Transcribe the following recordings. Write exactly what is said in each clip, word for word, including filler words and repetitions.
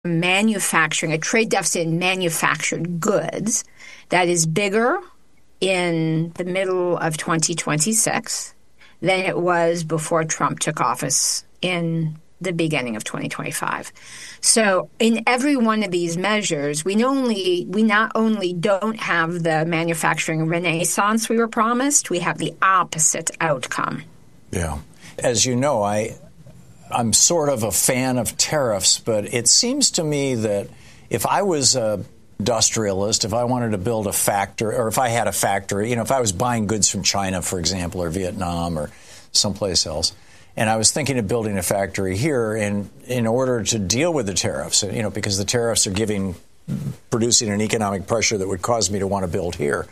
manufacturing, a trade deficit in manufactured goods that is bigger in the middle of twenty twenty-six than it was before Trump took office in the beginning of twenty twenty-five. So in every one of these measures, we not only, we not only don't have the manufacturing renaissance we were promised, we have the opposite outcome. Yeah. As you know, I, I'm sort of a fan of tariffs, but it seems to me that if I was a industrialist, if I wanted to build a factory, or if I had a factory, you know, if I was buying goods from China, for example, or Vietnam or someplace else, and I was thinking of building a factory here in in order to deal with the tariffs, you know, because the tariffs are giving, producing an economic pressure that would cause me to want to build here.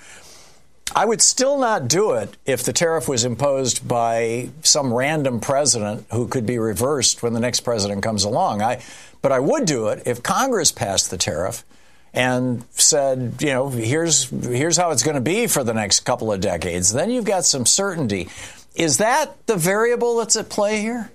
I would still not do it if the tariff was imposed by some random president who could be reversed when the next president comes along. I, but I would do it if Congress passed the tariff and said, you know, here's here's how it's going to be for the next couple of decades. Then you've got some certainty. Is that the variable that's at play here?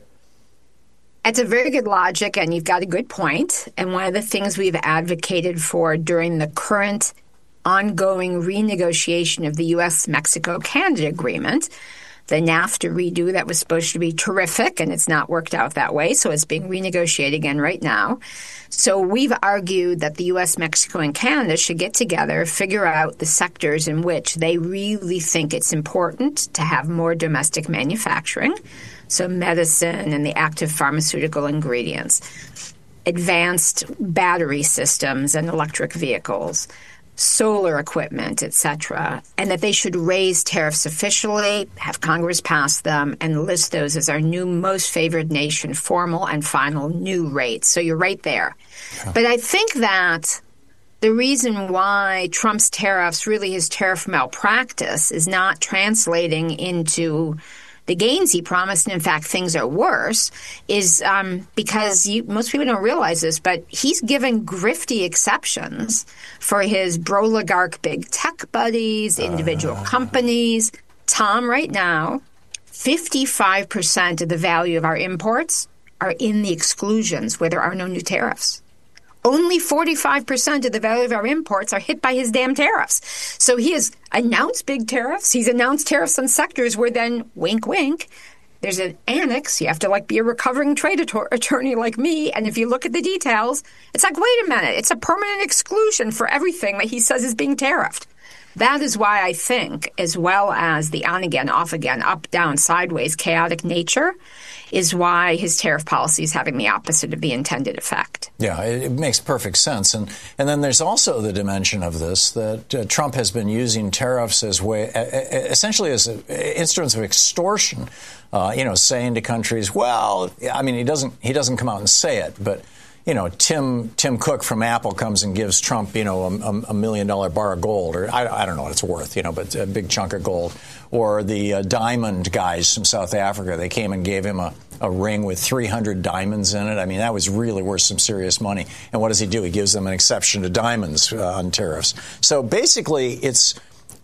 It's a very good logic, and you've got a good point. And one of the things we've advocated for during the current ongoing renegotiation of the U S Mexico Canada agreement, the NAFTA redo that was supposed to be terrific, and it's not worked out that way, so it's being renegotiated again right now. So we've argued that the U S, Mexico, and Canada should get together, figure out the sectors in which they really think it's important to have more domestic manufacturing, so medicine and the active pharmaceutical ingredients, advanced battery systems and electric vehicles, solar equipment, et cetera, and that they should raise tariffs officially, have Congress pass them, and list those as our new most favored nation, formal and final new rates. So you're right there. Yeah. But I think that the reason why Trump's tariffs, really his tariff malpractice, is not translating into the gains he promised, and in fact things are worse, is um, because you, most people don't realize this, but he's given grifty exceptions for his broligarch big tech buddies, individual uh. companies. Tom, right now, fifty-five percent of the value of our imports are in the exclusions where there are no new tariffs. Only forty-five percent of the value of our imports are hit by his damn tariffs. So he has announced big tariffs. He's announced tariffs on sectors where then, wink, wink, there's an annex. You have to like be a recovering trade ator- attorney like me. And if you look at the details, it's like, wait a minute, it's a permanent exclusion for everything that he says is being tariffed. That is why I think, as well as the on again, off again, up, down, sideways, chaotic nature, is why his tariff policy is having the opposite of the intended effect. Yeah, it, it makes perfect sense. And and then there's also the dimension of this that uh, Trump has been using tariffs as way, uh, essentially as a, instruments of extortion, uh, you know, saying to countries, well, I mean, he doesn't he doesn't come out and say it, but you know, Tim Tim Cook from Apple comes and gives Trump, you know, a, a million dollar bar of gold, or I, I don't know what it's worth, you know, but a big chunk of gold. Or the uh, diamond guys from South Africa, they came and gave him a, a ring with three hundred diamonds in it. I mean, that was really worth some serious money. And what does he do? He gives them an exception to diamonds uh, on tariffs. So basically, it's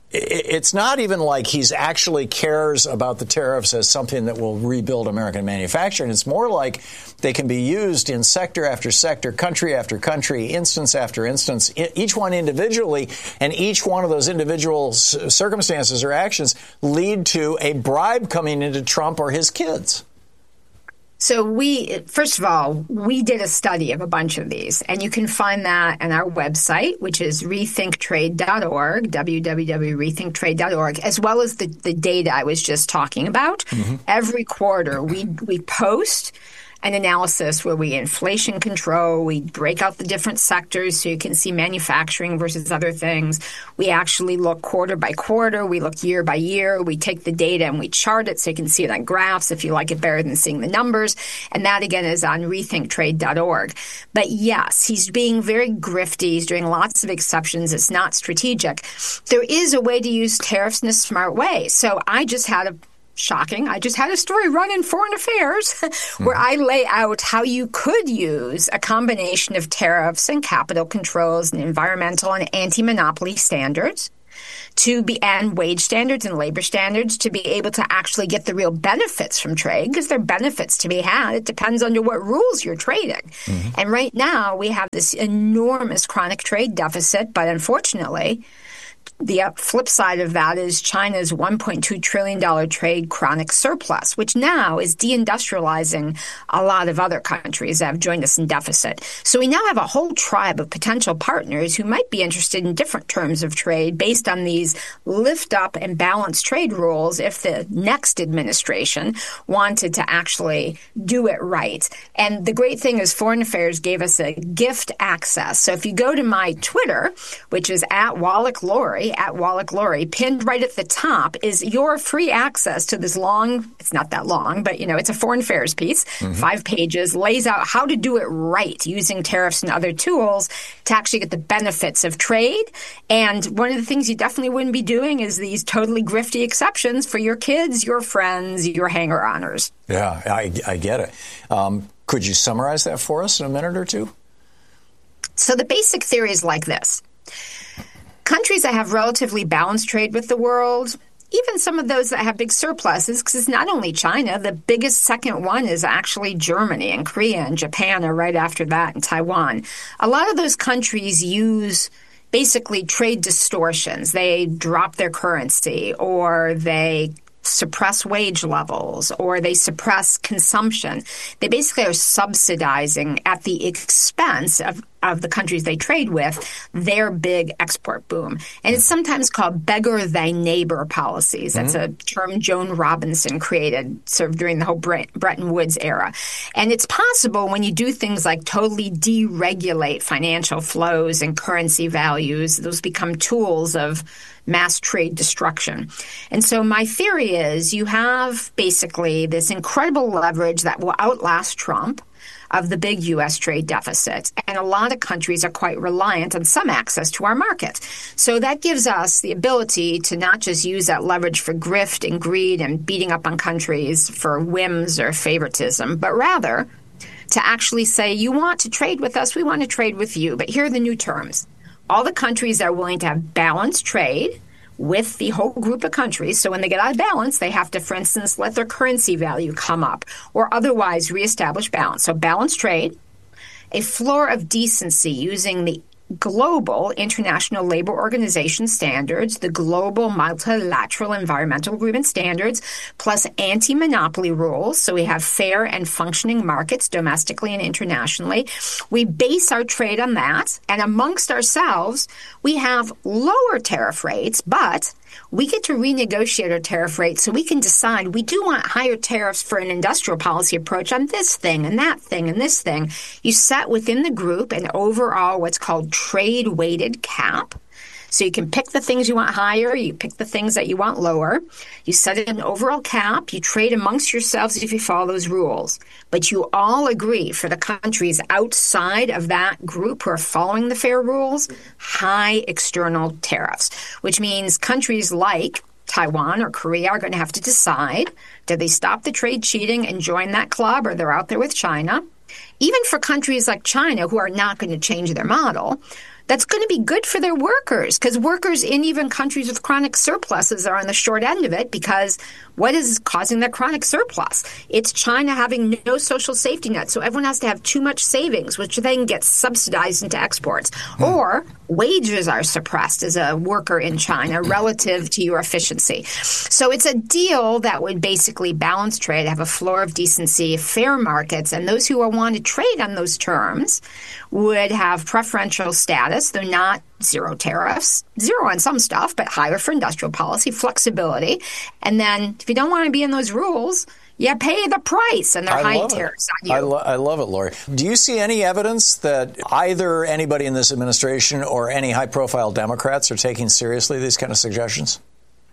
It's not even like he's actually cares about the tariffs as something that will rebuild American manufacturing. It's more like they can be used in sector after sector, country after country, instance after instance, each one individually, and each one of those individual circumstances or actions lead to a bribe coming into Trump or his kids. So we, first of all, we did a study of a bunch of these, and you can find that on our website, which is rethink trade dot org, w w w dot rethink trade dot org, as well as the, the data I was just talking about. Mm-hmm. Every quarter, we we post an analysis where we inflation control, we break out the different sectors so you can see manufacturing versus other things. We actually look quarter by quarter. We look year by year. We take the data and we chart it so you can see it on graphs if you like it better than seeing the numbers. And that, again, is on rethink trade dot org. But yes, he's being very grifty. He's doing lots of exceptions. It's not strategic. There is a way to use tariffs in a smart way. So I just had a Shocking. I just had a story run in Foreign Affairs where I lay out how you could use a combination of tariffs and capital controls and environmental and anti-monopoly standards to be, and wage standards and labor standards to be able to actually get the real benefits from trade, because there are benefits to be had. It depends under what rules you're trading. Mm-hmm. And right now we have this enormous chronic trade deficit, but unfortunately, the flip side of that is China's one point two trillion dollars trade chronic surplus, which now is deindustrializing a lot of other countries that have joined us in deficit. So we now have a whole tribe of potential partners who might be interested in different terms of trade based on these lift up and balanced trade rules if the next administration wanted to actually do it right. And the great thing is Foreign Affairs gave us a gift access. So if you go to my Twitter, which is at Wallach Lori, at Wallach Lori, pinned right at the top is your free access to this long, it's not that long, but you know, it's a foreign affairs piece, mm-hmm. five pages, lays out how to do it right using tariffs and other tools to actually get the benefits of trade. And one of the things you definitely wouldn't be doing is these totally grifty exceptions for your kids, your friends, your hanger-oners. Yeah, I, I get it. Um, could you summarize that for us in a minute or two? So the basic theory is like this. Countries that have relatively balanced trade with the world, even some of those that have big surpluses, because it's not only China, the biggest second one is actually Germany, and Korea and Japan are right after that, and Taiwan. A lot of those countries use basically trade distortions. They drop their currency, or they suppress wage levels, or they suppress consumption. They basically are subsidizing at the expense of, of the countries they trade with their big export boom. And it's sometimes called beggar thy neighbor policies. That's mm-hmm. a term Joan Robinson created sort of during the whole Bre- Bretton Woods era. And it's possible when you do things like totally deregulate financial flows and currency values, those become tools of mass trade destruction. And so my theory is you have basically this incredible leverage that will outlast Trump of the big U S trade deficit. And a lot of countries are quite reliant on some access to our market. So that gives us the ability to not just use that leverage for grift and greed and beating up on countries for whims or favoritism, but rather to actually say, you want to trade with us, we want to trade with you. But here are the new terms. All the countries that are willing to have balanced trade with the whole group of countries. So when they get out of balance, they have to, for instance, let their currency value come up or otherwise reestablish balance. So balanced trade, a floor of decency using the global International Labor Organization standards, the global multilateral environmental agreement standards, plus anti-monopoly rules. So we have fair and functioning markets domestically and internationally. We base our trade on that. And amongst ourselves, we have lower tariff rates, but we get to renegotiate our tariff rates so we can decide we do want higher tariffs for an industrial policy approach on this thing and that thing and this thing. You set within the group an overall what's called trade-weighted cap. So you can pick the things you want higher, you pick the things that you want lower. You set an overall cap, you trade amongst yourselves if you follow those rules. But you all agree for the countries outside of that group who are following the fair rules, high external tariffs, which means countries like Taiwan or Korea are going to have to decide, do they stop the trade cheating and join that club, or they're out there with China? Even for countries like China who are not going to change their model, that's going to be good for their workers, because workers in even countries with chronic surpluses are on the short end of it, because what is causing that chronic surplus? It's China having no social safety net. So everyone has to have too much savings, which then gets subsidized into exports. Hmm. Or wages are suppressed as a worker in China relative to your efficiency. So it's a deal that would basically balance trade, have a floor of decency, fair markets, and those who want to trade on those terms would have preferential status. They're not zero tariffs, zero on some stuff, but higher for industrial policy, flexibility. And then if you don't want to be in those rules, you pay the price, and they're I high tariffs on you. I, lo- I love it, Lori. Do you see any evidence that either anybody in this administration or any high-profile Democrats are taking seriously these kind of suggestions?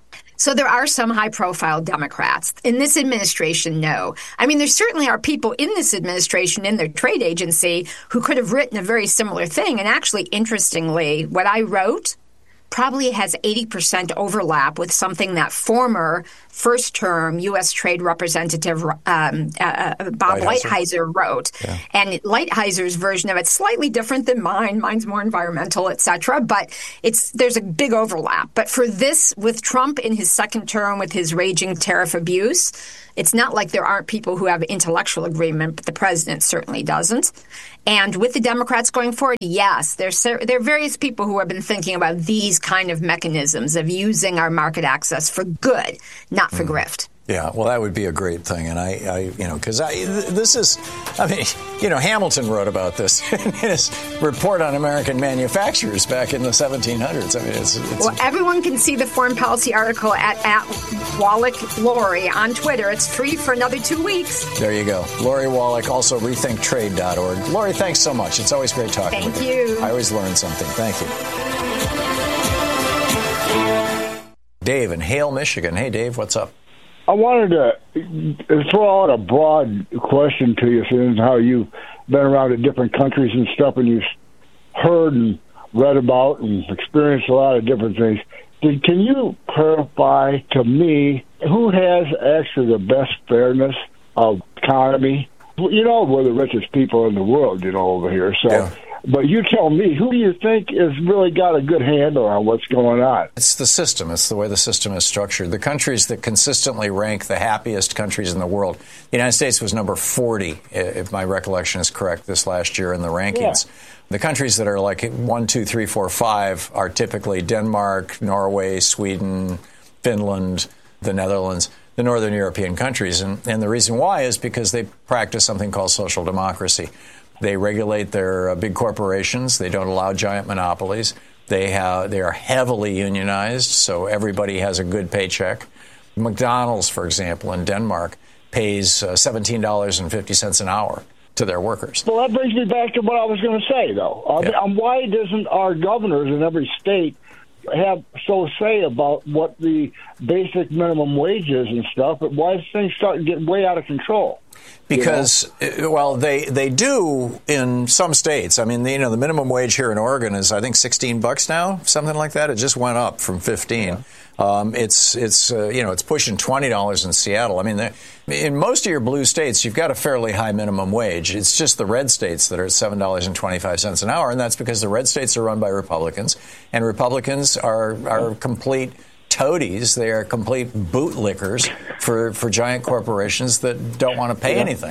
So there are some high-profile Democrats. In this administration, no. I mean, there certainly are people in this administration, in their trade agency, who could have written a very similar thing. And actually, interestingly, what I wrote probably has eighty percent overlap with something that former first-term U S Trade Representative um, uh, Bob Lighthizer, Lighthizer wrote. Yeah. And Lighthizer's version of it's slightly different than mine. Mine's more environmental, et cetera. But it's there's a big overlap. But for this, with Trump in his second term, with his raging tariff abuse, it's not like there aren't people who have intellectual agreement, but the president certainly doesn't. And with the Democrats going forward, yes, there's there are various people who have been thinking about these kind of mechanisms of using our market access for good, not for mm. grift. Yeah, well, that would be a great thing. And I, I you know, because I, this is, I mean, you know, Hamilton wrote about this in his report on American manufacturers back in the seventeen hundreds. I mean, it's, it's well, everyone can see the foreign policy article at, at Wallach Lori on Twitter. It's free for another two weeks. There you go. Lori Wallach, also rethink trade dot org. Lori, thanks so much. It's always great talking Thank with you. you. I always learn something. Thank you. Dave in Hale, Michigan. Hey, Dave, what's up? I wanted to throw out a broad question to you, since how you've been around in different countries and stuff, and you've heard and read about and experienced a lot of different things. Can you clarify to me who has actually the best fairness of economy? You know, we're the richest people in the world, you know, over here. So. Yeah. But you tell me, who do you think has really got a good handle on what's going on? It's the system. It's the way the system is structured. The countries that consistently rank the happiest countries in the world, the United States was number forty, if my recollection is correct, this last year in the rankings. Yeah. The countries that are like one, two, three, four, five are typically Denmark, Norway, Sweden, Finland, the Netherlands, the Northern European countries. And, and the reason why is because they practice something called social democracy. They regulate their uh, big corporations. They don't allow giant monopolies. They have they are heavily unionized, so everybody has a good paycheck. McDonald's, for example, in Denmark, pays uh, seventeen dollars and fifty cents an hour to their workers. Well, that brings me back to what I was going to say, though. Uh, yeah. um, why doesn't our governors in every state have so say about what the basic minimum wage is and stuff? But why does things start to get way out of control? Because, you know? well, they they do in some states. I mean, the, you know, the minimum wage here in Oregon is, I think, sixteen bucks now, something like that. It just went up from fifteen. Yeah. Um, it's it's uh, you know it's pushing twenty dollars in Seattle. I mean, in most of your blue states, you've got a fairly high minimum wage. It's just the red states that are at seven dollars and twenty five cents an hour, and that's because the red states are run by Republicans, and Republicans are are complete toadies. They are complete bootlickers for, for giant corporations that don't want to pay yeah. anything.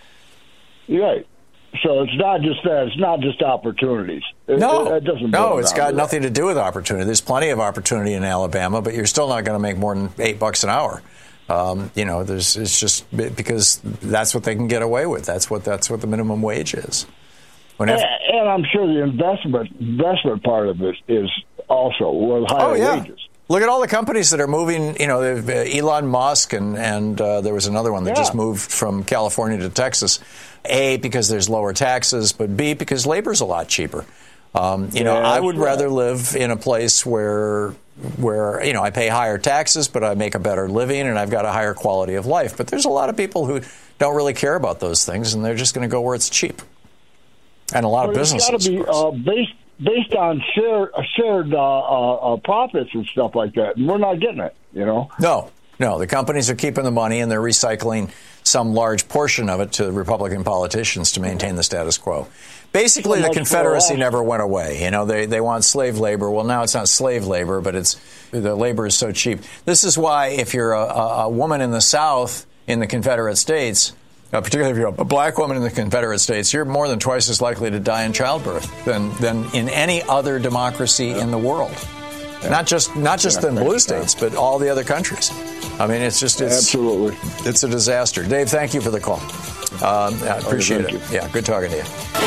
Right. So it's not just that. It's not just opportunities. It, no, it, it doesn't no, it's got to nothing to do with opportunity. There's plenty of opportunity in Alabama, but you're still not going to make more than eight bucks an hour. Um, you know, there's it's just because that's what they can get away with. That's what that's what the minimum wage is. Whenever, and, and I'm sure the investment investment part of it is also with higher oh, yeah. wages. Look at all the companies that are moving, you know, uh, Elon Musk and, and uh, there was another one that yeah. just moved from California to Texas. A, because there's lower taxes, but B, because labor's a lot cheaper. Um, you yeah, know, I would right. rather live in a place where, where, you know, I pay higher taxes, but I make a better living and I've got a higher quality of life. But there's a lot of people who don't really care about those things, and they're just going to go where it's cheap. And a lot well, of businesses, it's got to be uh, based based on share, shared uh, uh, uh, profits and stuff like that, and we're not getting it, you know? No, no. The companies are keeping the money, and they're recycling some large portion of it to Republican politicians to maintain the status quo. Basically, the Confederacy never went away. You know, they, they want slave labor. Well, now it's not slave labor, but it's the labor is so cheap. This is why if you're a, a woman in the South in the Confederate States, Uh, particularly if you're a black woman in the Confederate States, you're more than twice as likely to die in childbirth than, than in any other democracy yeah. in the world. Yeah. Not just not just yeah, in blue states, but all the other countries. I mean, it's just it's, absolutely it's a disaster. Dave, thank you for the call. Um, I appreciate oh, it. You. Yeah, good talking to you.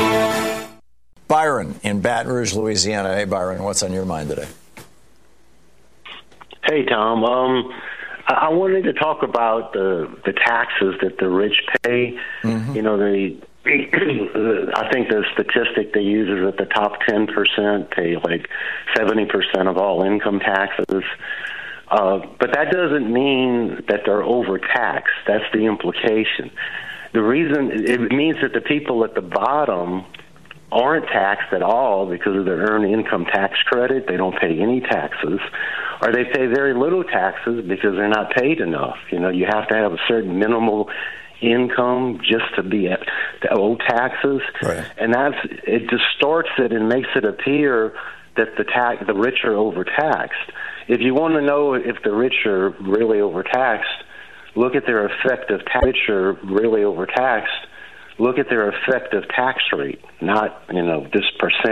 Byron in Baton Rouge, Louisiana. Hey, Byron, what's on your mind today? Hey, Tom. Um, I wanted to talk about the the taxes that the rich pay. Mm-hmm. You know, the I think the statistic they use is that the top ten percent pay like seventy percent of all income taxes. Uh, but that doesn't mean that they're overtaxed. That's the implication. The reason it means that the people at the bottom aren't taxed at all because of their earned income tax credit. They don't pay any taxes, or they pay very little taxes because they're not paid enough. You know, you have to have a certain minimal income just to be at, to owe taxes, right. and that's it distorts it and makes it appear that the tax the rich are overtaxed. If you want to know if the rich are really overtaxed, look at their effective tax. Rich are really overtaxed. Look at their effective tax rate, not, you know, this percent.